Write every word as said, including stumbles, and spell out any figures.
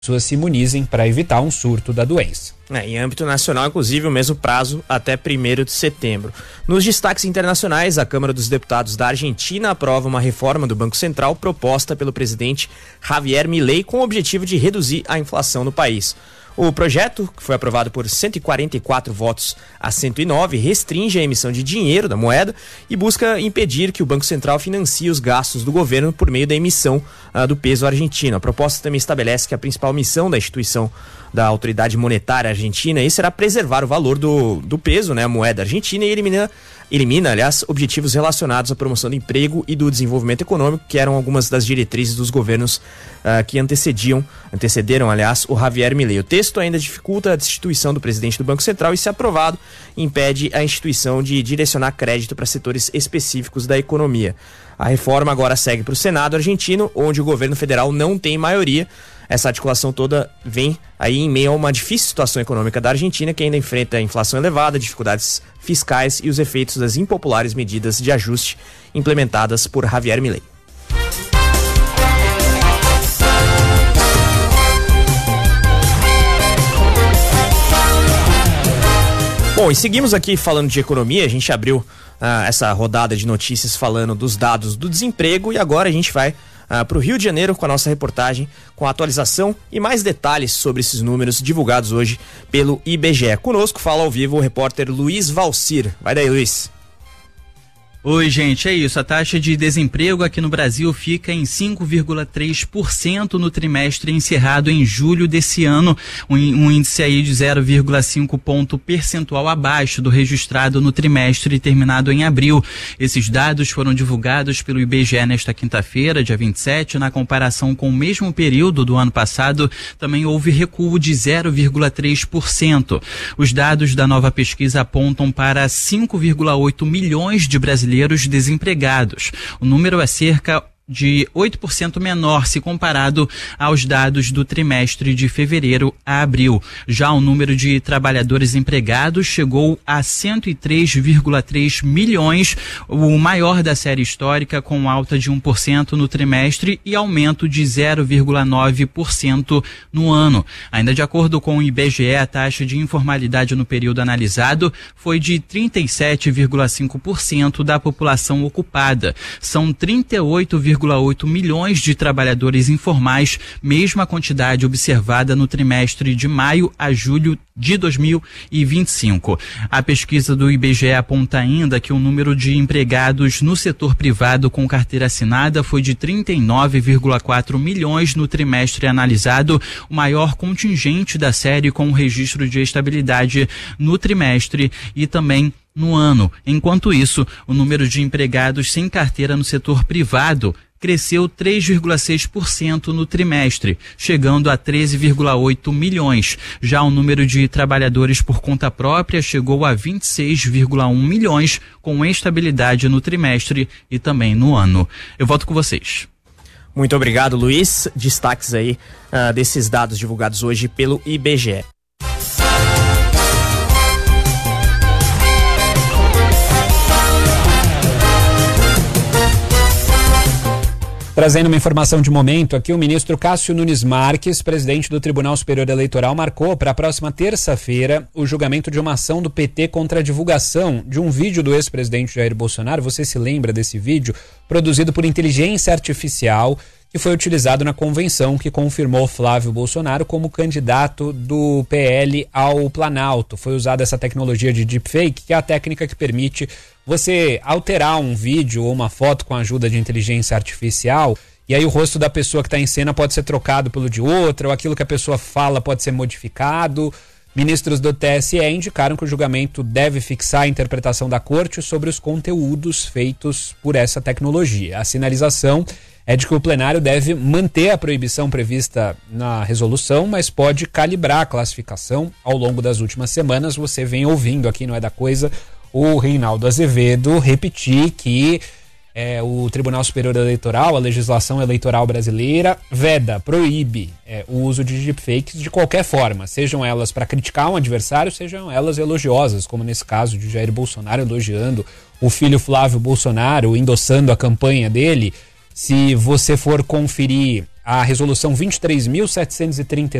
pessoas se imunizem para evitar um surto da doença. É, em âmbito nacional, inclusive, o mesmo prazo até primeiro de setembro. Nos destaques internacionais, a Câmara dos Deputados da Argentina aprova uma reforma do Banco Central proposta pelo presidente Javier Milei com o objetivo de reduzir a inflação no país. O projeto, que foi aprovado por cento e quarenta e quatro votos a cento e nove, restringe a emissão de dinheiro da moeda e busca impedir que o Banco Central financie os gastos do governo por meio da emissão uh, do peso argentino. A proposta também estabelece que a principal missão da instituição da autoridade monetária argentina aí será preservar o valor do, do peso, né, a moeda argentina, e elimina, elimina, aliás, objetivos relacionados à promoção do emprego e do desenvolvimento econômico, que eram algumas das diretrizes dos governos uh, que antecediam, antecederam, aliás, o Javier Milei. O texto ainda dificulta a destituição do presidente do Banco Central e, se aprovado, impede a instituição de direcionar crédito para setores específicos da economia. A reforma agora segue para o Senado argentino, onde o governo federal não tem maioria. Essa articulação toda vem aí em meio a uma difícil situação econômica da Argentina, que ainda enfrenta a inflação elevada, dificuldades fiscais e os efeitos das impopulares medidas de ajuste implementadas por Javier Milei. Bom, e seguimos aqui falando de economia. A gente abriu ah, essa rodada de notícias falando dos dados do desemprego e agora a gente vai Uh, para o Rio de Janeiro com a nossa reportagem, com a atualização e mais detalhes sobre esses números divulgados hoje pelo I B G E. Conosco fala ao vivo o repórter Luiz Valcir. Vai daí, Luiz. Oi, gente, é isso. A taxa de desemprego aqui no Brasil fica em cinco vírgula três por cento no trimestre encerrado em julho desse ano, um, um índice aí de zero vírgula cinco ponto percentual abaixo do registrado no trimestre terminado em abril. Esses dados foram divulgados pelo I B G E nesta quinta-feira, dia vinte e sete. Na comparação com o mesmo período do ano passado, também houve recuo de zero vírgula três por cento. Os dados da nova pesquisa apontam para cinco vírgula oito milhões de brasileiros desempregados. O número é cerca de oito por cento menor se comparado aos dados do trimestre de fevereiro a abril. Já o número de trabalhadores empregados chegou a cento e três vírgula três milhões, o maior da série histórica, com alta de um por cento no trimestre e aumento de zero vírgula nove por cento no ano. Ainda de acordo com o I B G E, a taxa de informalidade no período analisado foi de trinta e sete vírgula cinco por cento da população ocupada. São trinta e oito vírgula oito milhões de trabalhadores informais, mesma quantidade observada no trimestre de maio a julho de dois mil e vinte e cinco. A pesquisa do I B G E aponta ainda que o número de empregados no setor privado com carteira assinada foi de trinta e nove vírgula quatro milhões no trimestre analisado, o maior contingente da série, com o registro de estabilidade no trimestre e também no ano. Enquanto isso, o número de empregados sem carteira no setor privado cresceu três vírgula seis por cento no trimestre, chegando a treze vírgula oito milhões. Já o número de trabalhadores por conta própria chegou a vinte e seis vírgula um milhões, com estabilidade no trimestre e também no ano. Eu volto com vocês. Muito obrigado, Luiz. Destaques aí uh, desses dados divulgados hoje pelo I B G E. Trazendo uma informação de momento aqui, o ministro Cássio Nunes Marques, presidente do Tribunal Superior Eleitoral, marcou para a próxima terça-feira o julgamento de uma ação do P T contra a divulgação de um vídeo do ex-presidente Jair Bolsonaro. Você se lembra desse vídeo? Produzido por inteligência artificial, que foi utilizado na convenção que confirmou Flávio Bolsonaro como candidato do P L ao Planalto. Foi usada essa tecnologia de deepfake, que é a técnica que permite você alterar um vídeo ou uma foto com a ajuda de inteligência artificial, e aí o rosto da pessoa que está em cena pode ser trocado pelo de outra, ou aquilo que a pessoa fala pode ser modificado. Ministros do T S E indicaram que o julgamento deve fixar a interpretação da corte sobre os conteúdos feitos por essa tecnologia. A sinalização é de que o plenário deve manter a proibição prevista na resolução, mas pode calibrar a classificação. Ao longo das últimas semanas, você vem ouvindo aqui, não é da coisa, o Reinaldo Azevedo repetir que é, o Tribunal Superior Eleitoral, a legislação eleitoral brasileira, veda, proíbe é, o uso de deepfakes de qualquer forma, sejam elas para criticar um adversário, sejam elas elogiosas, como nesse caso de Jair Bolsonaro elogiando o filho Flávio Bolsonaro, endossando a campanha dele. Se você for conferir a resolução vinte e três mil setecentos e trinta